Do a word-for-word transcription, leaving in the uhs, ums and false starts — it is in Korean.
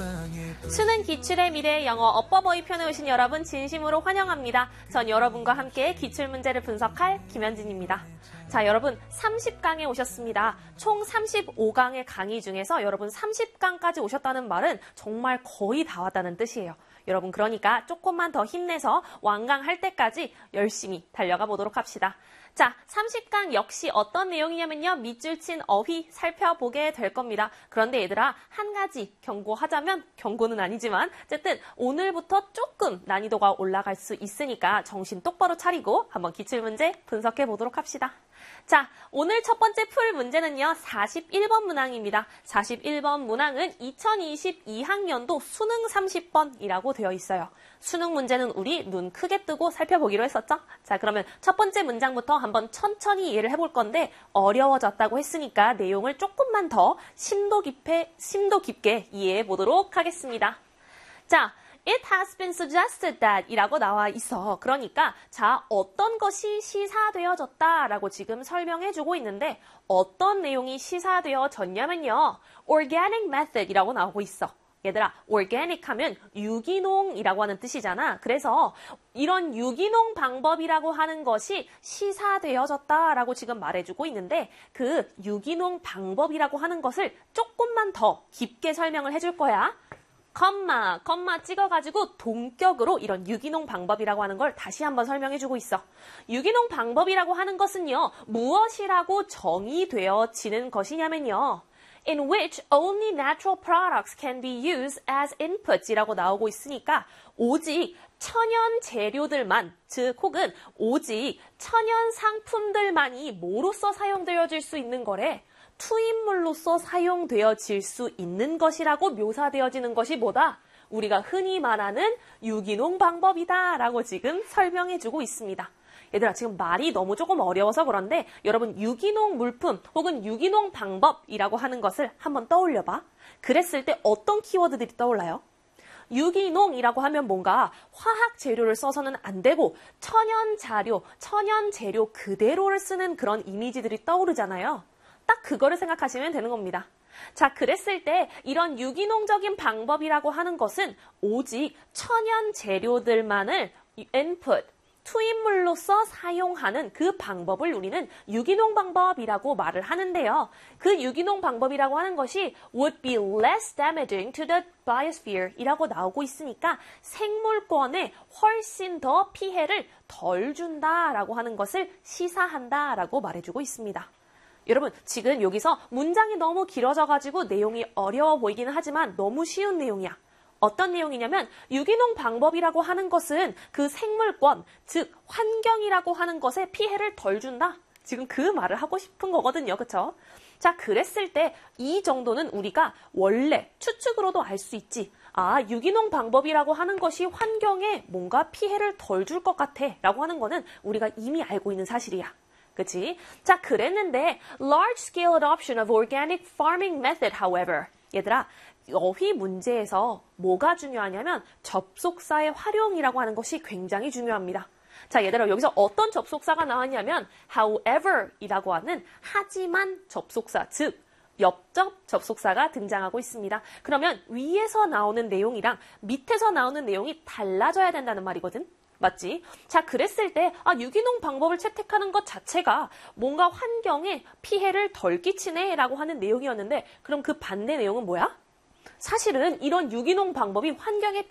수능 기출의 미래 영어 어버버이 편에 오신 여러분 진심으로 환영합니다. 전 여러분과 함께 기출문제를 분석할 김현진입니다. 자, 여러분 삼십 강에 오셨습니다. 총 삼십오 강의 강의 중에서 여러분 삼십 강까지 오셨다는 말은 정말 거의 다 왔다는 뜻이에요. 여러분 그러니까 조금만 더 힘내서 완강할 때까지 열심히 달려가 보도록 합시다. 자, 삼십 강 역시 어떤 내용이냐면요. 밑줄 친 어휘 살펴보게 될 겁니다. 그런데 얘들아, 한 가지 경고하자면, 경고는 아니지만 어쨌든 오늘부터 조금 난이도가 올라갈 수 있으니까 정신 똑바로 차리고 한번 기출문제 분석해 보도록 합시다. 자, 오늘 첫 번째 풀 문제는요. 사십일 번 문항입니다. 사십일 번 문항은 이천이십이 학년도 수능 삼십 번이라고 되어 있어요. 수능 문제는 우리 눈 크게 뜨고 살펴보기로 했었죠? 자, 그러면 첫 번째 문장부터 한번 천천히 이해를 해볼 건데 어려워졌다고 했으니까 내용을 조금만 더 심도 깊게, 심도 깊게 이해해 보도록 하겠습니다. 자, It has been suggested that 이라고 나와 있어. 그러니까 자, 어떤 것이 시사되어졌다 라고 지금 설명해주고 있는데 어떤 내용이 시사되어졌냐면요. Organic method 이라고 나오고 있어. 얘들아, organic 하면 유기농이라고 하는 뜻이잖아. 그래서 이런 유기농 방법이라고 하는 것이 시사되어졌다라고 지금 말해주고 있는데 그 유기농 방법이라고 하는 것을 조금만 더 깊게 설명을 해줄 거야. 컴마, 컴마 찍어가지고 동격으로 이런 유기농 방법이라고 하는 걸 다시 한번 설명해주고 있어. 유기농 방법이라고 하는 것은요, 무엇이라고 정의되어지는 것이냐면요. in which only natural products can be used as inputs 이라고 나오고 있으니까 오직 천연 재료들만, 즉 혹은 오직 천연 상품들만이 뭐로서 사용되어질 수 있는 거래? 투입물로서 사용되어질 수 있는 것이라고 묘사되어지는 것이 뭐다? 우리가 흔히 말하는 유기농 방법이다 라고 지금 설명해주고 있습니다. 얘들아, 지금 말이 너무 조금 어려워서 그런데 여러분 유기농 물품 혹은 유기농 방법이라고 하는 것을 한번 떠올려봐. 그랬을 때 어떤 키워드들이 떠올라요? 유기농이라고 하면 뭔가 화학 재료를 써서는 안 되고 천연 자료, 천연 재료 그대로를 쓰는 그런 이미지들이 떠오르잖아요. 딱 그거를 생각하시면 되는 겁니다. 자, 그랬을 때 이런 유기농적인 방법이라고 하는 것은 오직 천연 재료들만을 input, 투입물로서 사용하는 그 방법을 우리는 유기농 방법이라고 말을 하는데요. 그 유기농 방법이라고 하는 것이 would be less damaging to the biosphere 이라고 나오고 있으니까 생물권에 훨씬 더 피해를 덜 준다라고 하는 것을 시사한다라고 말해주고 있습니다. 여러분, 지금 여기서 문장이 너무 길어져가지고 내용이 어려워 보이기는 하지만 너무 쉬운 내용이야. 어떤 내용이냐면 유기농 방법이라고 하는 것은 그 생물권, 즉 환경이라고 하는 것에 피해를 덜 준다. 지금 그 말을 하고 싶은 거거든요. 그쵸? 자, 그랬을 때 이 정도는 우리가 원래 추측으로도 알 수 있지. 아, 유기농 방법이라고 하는 것이 환경에 뭔가 피해를 덜 줄 것 같아 라고 하는 거는 우리가 이미 알고 있는 사실이야. 그치? 자, 그랬는데 large-scale adoption of organic farming method, however. 얘들아, 어휘 문제에서 뭐가 중요하냐면 접속사의 활용이라고 하는 것이 굉장히 중요합니다. 자, 얘들아, 여기서 어떤 접속사가 나왔냐면 however 이라고 하는 하지만 접속사, 즉 옆접 접속사가 등장하고 있습니다. 그러면 위에서 나오는 내용이랑 밑에서 나오는 내용이 달라져야 된다는 말이거든. 맞지? 자, 그랬을 때 아, 유기농 방법을 채택하는 것 자체가 뭔가 환경에 피해를 덜 끼치네 라고 하는 내용이었는데 그럼 그 반대 내용은 뭐야? 사실은 이런 유기농 방법이 환경에